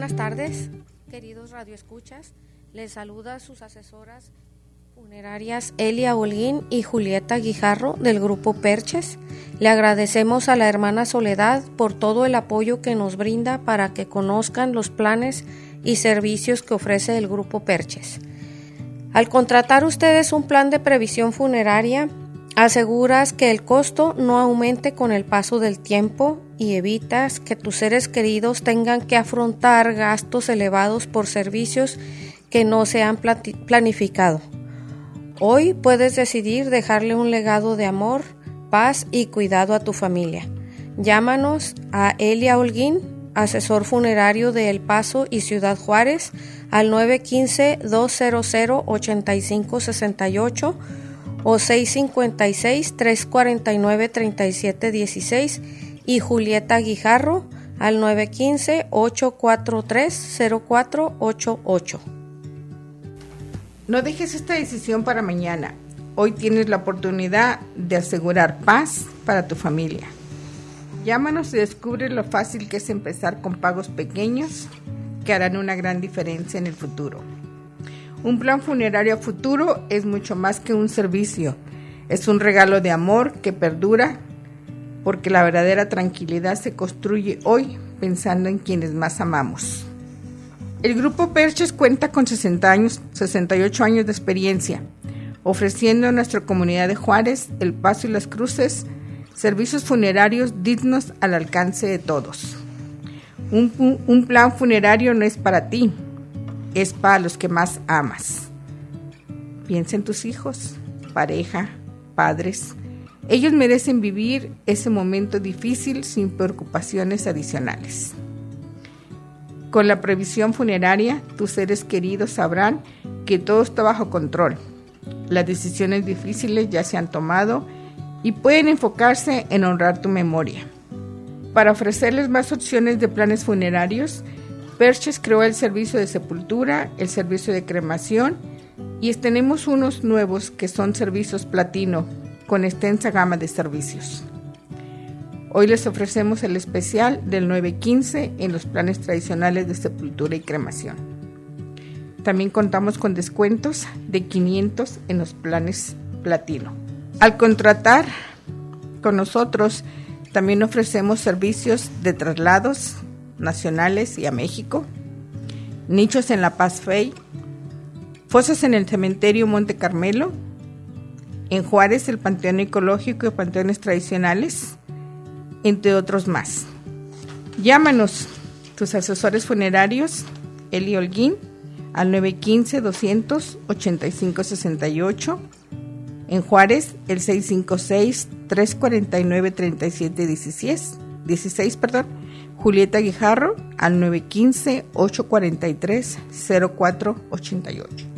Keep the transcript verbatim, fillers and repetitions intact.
buenas tardes, queridos radioescuchas. Les saluda sus asesoras funerarias Elia Holguín y Julieta Guijarro del Grupo Perches. Le agradecemos a la hermana Soledad por todo el apoyo que nos brinda para que conozcan los planes y servicios que ofrece el Grupo Perches. Al contratar ustedes un plan de previsión funeraria, aseguras que el costo no aumente con el paso del tiempo y evitas que tus seres queridos tengan que afrontar gastos elevados por servicios que no se han planificado. Hoy puedes decidir dejarle un legado de amor, paz y cuidado a tu familia. Llámanos a Elia Holguín, asesor funerario de El Paso y Ciudad Juárez, al nueve uno cinco, dos cero cero, ocho cinco seis ocho o seis cinco seis, tres cuatro nueve, tres siete uno seis y Julieta Guijarro al nueve uno cinco, ocho cuatro tres, cero cuatro ocho ocho. No dejes esta decisión para mañana. Hoy tienes la oportunidad de asegurar paz para tu familia. Llámanos y descubre lo fácil que es empezar con pagos pequeños que harán una gran diferencia en el futuro. Un plan funerario a futuro es mucho más que un servicio. Es un regalo de amor que perdura, porque la verdadera tranquilidad se construye hoy pensando en quienes más amamos. El Grupo Perches cuenta con sesenta años, sesenta y ocho años de experiencia, ofreciendo a nuestra comunidad de Juárez, El Paso y Las Cruces servicios funerarios dignos al alcance de todos. Un, un plan funerario no es para ti, es para los que más amas. Piensa en tus hijos, pareja, padres. Ellos merecen vivir ese momento difícil sin preocupaciones adicionales. Con la previsión funeraria, tus seres queridos sabrán que todo está bajo control. Las decisiones difíciles ya se han tomado y pueden enfocarse en honrar tu memoria. Para ofrecerles más opciones de planes funerarios, Perches creó el servicio de sepultura, el servicio de cremación y tenemos unos nuevos que son servicios platino con extensa gama de servicios. Hoy les ofrecemos el especial del nueve quince en los planes tradicionales de sepultura y cremación. También contamos con descuentos de quinientos en los planes platino. Al contratar con nosotros, también ofrecemos servicios de traslados nacionales y a México, nichos en La Paz Fey, fosas en el cementerio Monte Carmelo, en Juárez el Panteón Ecológico y panteones tradicionales, entre otros más. Llámanos, tus asesores funerarios, Eli Holguín, al nueve uno cinco, dos cero cero, ocho cinco seis ocho, en Juárez el seis cinco seis, tres cuatro nueve, tres siete uno seis, perdón, Julieta Guijarro al nueve uno cinco, ocho cuatro tres, cero cuatro ocho ocho.